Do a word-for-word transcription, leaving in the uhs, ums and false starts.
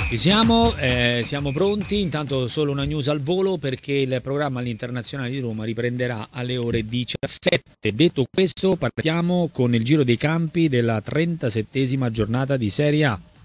Ci siamo, eh, siamo pronti. Intanto solo una news al volo perché il programma all'Internazionale di Roma riprenderà alle ore diciassette. Detto questo, partiamo con il giro dei campi della trentasettesima giornata di Serie A.